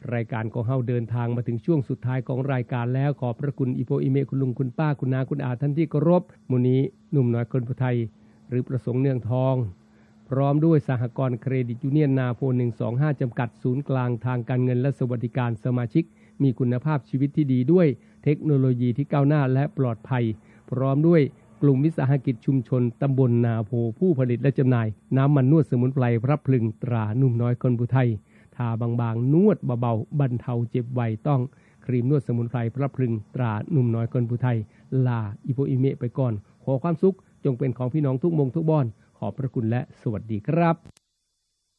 รายการของเฮาเดินทางมาถึงช่วงสุดท้ายของรายการแล้วขอบพระคุณอีโปอีเมคุณลุงคุณป้าคุณนาคุณอาท่านที่เคารพมื้อนี้หนุ่มน้อยคนผู้ไทยหรือประสงค์เนืองทองพร้อมด้วยสหกรณ์เครดิตยูเนียนนาโพ125จำกัดศูนย์กลางทางการเงินและสวัสดิการสมาชิกมีคุณภาพชีวิตที่ดีด้วยเทคโนโลยีที่ก้าวหน้าและปลอดภัยพร้อมด้วยกลุ่มวิสาหกิจชุมชนตำบลนาโพผู้ผลิตและจำหน่ายน้ำมันนวดสมุนไพรพระพลึงตราหนุ่มน้อยคนผู้ไทยทาบางๆนวดเบาๆบรรเทาเจ็บไวต้องครีมนวดสมุนไพรพระพลึงตราหนุ่มน้อยคนผู้ไทยลาอีโปอีเมไปก่อนขอความสุขจงเป็นของพี่น้องทุกมุมทุกบ้านขอบพระคุณและสวัสดีครับ